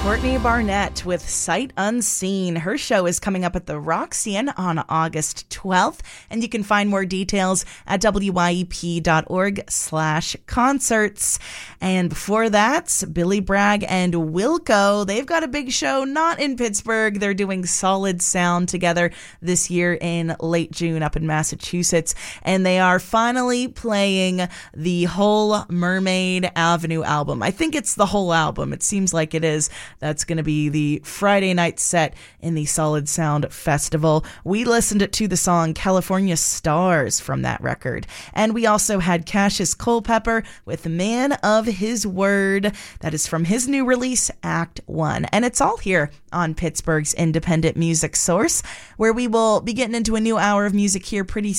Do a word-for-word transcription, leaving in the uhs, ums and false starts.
Courtney Barnett with Sight Unseen. Her show is coming up at the Roxy on August twelfth, and you can find more details at W Y E P dot org slash concerts. And before that, Billy Bragg and Wilco, they've got a big show not in Pittsburgh. They're doing Solid Sound together this year in late June up in Massachusetts, and they are finally playing the whole Mermaid Avenue album. I think it's the whole album. It seems like it is. That's going to be the Friday night set in the Solid Sound Festival. We listened to the song California Stars from that record. And we also had Cassius Culpepper with Man of His Word. That is from his new release, Act One. And it's all here on Pittsburgh's independent music source, where we will be getting into a new hour of music here pretty